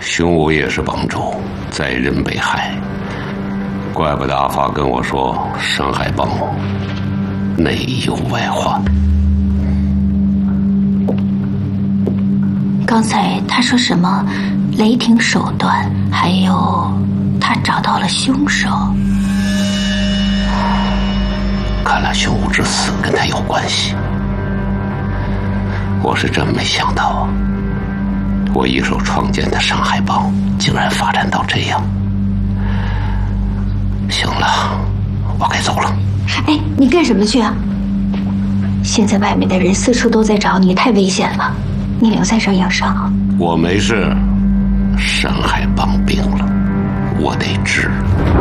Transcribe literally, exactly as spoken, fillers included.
凶武也是帮主，在人被害，怪不得阿发跟我说山海帮内忧外患。 刚才他说什么雷霆手段，还有他找到了凶手。 看来凶武之死跟他有关系。我是真没想到啊，我一手创建的上海帮竟然发展到这样。行了，我该走了。 哎，你干什么去啊？现在外面的人四处都在找你，太危险了，你留在这儿养伤啊。 我没事，山海帮病了，我得治。